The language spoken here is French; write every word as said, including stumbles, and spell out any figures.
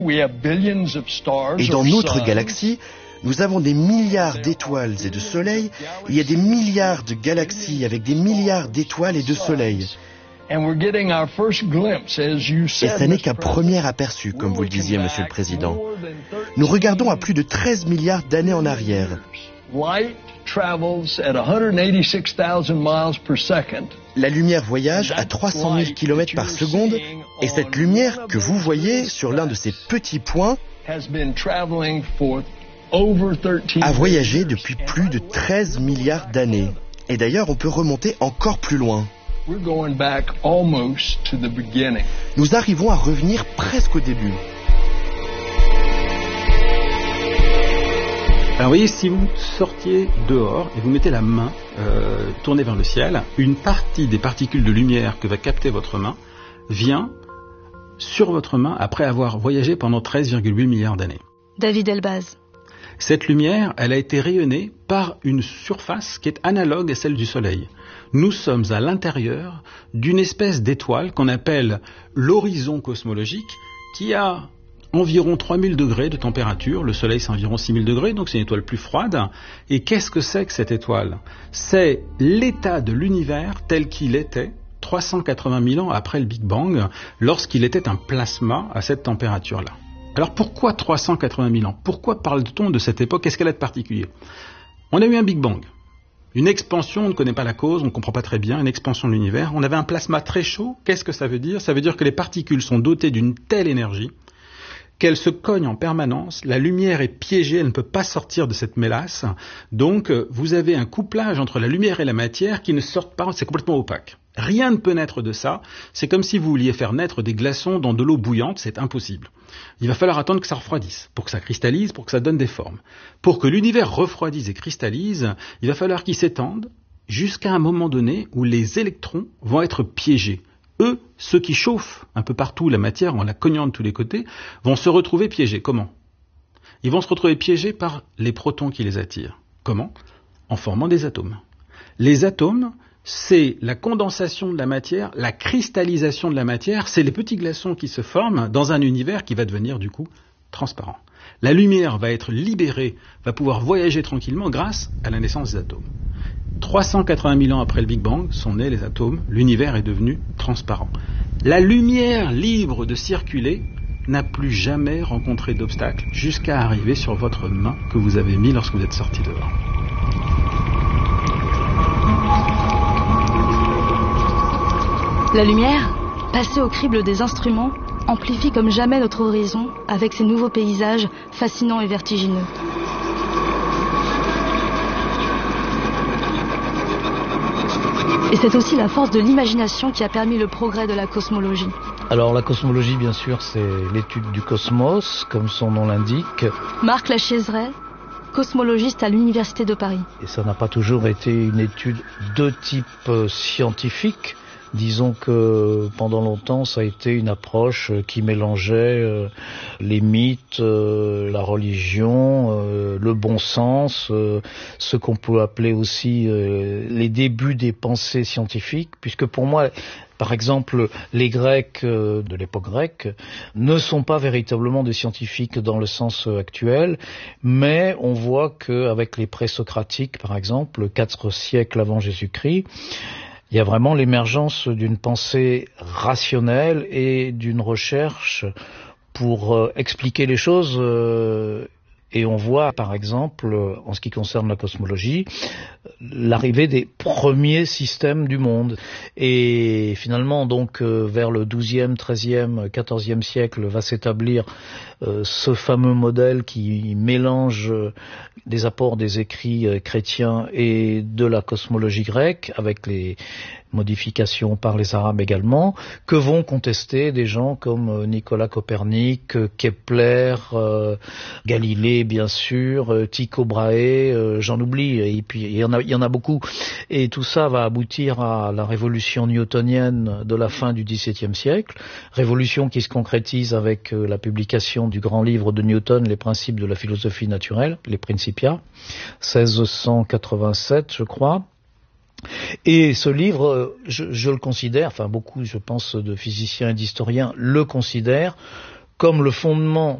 Et dans notre galaxie, nous avons des milliards d'étoiles et de soleils. Il y a des milliards de galaxies avec des milliards d'étoiles et de soleils. Et ça n'est qu'un premier aperçu, comme vous le disiez, Monsieur le Président. Nous regardons à plus de treize milliards d'années en arrière. La lumière voyage à trois cent mille kilomètres par seconde, et cette lumière que vous voyez sur l'un de ces petits points a voyagé depuis plus de treize milliards d'années. Et d'ailleurs, on peut remonter encore plus loin. Nous arrivons à revenir presque au début. Alors vous voyez, si vous sortiez dehors et vous mettez la main euh, tournée vers le ciel, une partie des particules de lumière que va capter votre main vient sur votre main après avoir voyagé pendant treize virgule huit milliards d'années. David Elbaz. Cette lumière, elle a été rayonnée par une surface qui est analogue à celle du Soleil. Nous sommes à l'intérieur d'une espèce d'étoile qu'on appelle l'horizon cosmologique, qui a environ trois mille degrés de température. Le Soleil, c'est environ six mille degrés, donc c'est une étoile plus froide. Et qu'est-ce que c'est que cette étoile ? C'est l'état de l'univers tel qu'il était trois cent quatre-vingt mille ans après le Big Bang, lorsqu'il était un plasma à cette température-là. Alors pourquoi trois cent quatre-vingt mille ans ? Pourquoi parle-t-on de cette époque ? Qu'est-ce qu'elle a de particulier ? On a eu un Big Bang, une expansion, on ne connaît pas la cause, on ne comprend pas très bien, une expansion de l'univers. On avait un plasma très chaud. Qu'est-ce que ça veut dire ? Ça veut dire que les particules sont dotées d'une telle énergie qu'elles se cognent en permanence, la lumière est piégée, elle ne peut pas sortir de cette mélasse. Donc vous avez un couplage entre la lumière et la matière qui ne sortent pas, c'est complètement opaque. Rien ne peut naître de ça. C'est comme si vous vouliez faire naître des glaçons dans de l'eau bouillante, c'est impossible. Il va falloir attendre que ça refroidisse, pour que ça cristallise, pour que ça donne des formes. Pour que l'univers refroidisse et cristallise, il va falloir qu'il s'étende jusqu'à un moment donné où les électrons vont être piégés. Eux, ceux qui chauffent un peu partout la matière en la cognant de tous les côtés, vont se retrouver piégés. Comment ? Ils vont se retrouver piégés par les protons qui les attirent. Comment ? En formant des atomes. Les atomes, c'est la condensation de la matière, la cristallisation de la matière, c'est les petits glaçons qui se forment dans un univers qui va devenir du coup transparent. La lumière va être libérée, va pouvoir voyager tranquillement grâce à la naissance des atomes. trois cent quatre-vingt mille ans après le Big Bang sont nés les atomes, l'univers est devenu transparent. La lumière libre de circuler n'a plus jamais rencontré d'obstacle jusqu'à arriver sur votre main que vous avez mis lorsque vous êtes sorti dehors. La lumière, passée au crible des instruments, amplifie comme jamais notre horizon avec ses nouveaux paysages fascinants et vertigineux. Et c'est aussi la force de l'imagination qui a permis le progrès de la cosmologie. Alors la cosmologie, bien sûr, c'est l'étude du cosmos, comme son nom l'indique. Marc Lachaiseret, cosmologiste à l'Université de Paris. Et ça n'a pas toujours été une étude de type euh, scientifique. Disons que pendant longtemps, ça a été une approche qui mélangeait euh, les mythes, euh, la religion, euh, le bon sens, euh, ce qu'on peut appeler aussi euh, les débuts des pensées scientifiques, puisque pour moi, par exemple, les Grecs euh, de l'époque grecque ne sont pas véritablement des scientifiques dans le sens actuel, mais on voit qu'avec les présocratiques, par exemple, quatre siècles avant Jésus-Christ, il y a vraiment l'émergence d'une pensée rationnelle et d'une recherche pour euh, expliquer les choses. Euh, et on voit, par exemple, en ce qui concerne la cosmologie, l'arrivée des premiers systèmes du monde. Et finalement, donc, euh, vers le douzième, treizième, quatorzième siècle, va s'établir euh, ce fameux modèle qui mélange euh, des apports des écrits euh, chrétiens et de la cosmologie grecque, avec les modifications par les Arabes également, que vont contester des gens comme Nicolas Copernic, Kepler, euh, Galilée bien sûr, euh, Tycho Brahe, euh, j'en oublie, et puis il y en a, il y en a beaucoup. Et tout ça va aboutir à la révolution newtonienne de la fin du dix-septième siècle, révolution qui se concrétise avec euh, la publication du grand livre de Newton, Les principes de la philosophie naturelle, les Principia, seize cent quatre-vingt-sept je crois. Et ce livre, je, je le considère, enfin beaucoup, je pense, de physiciens et d'historiens le considèrent comme le fondement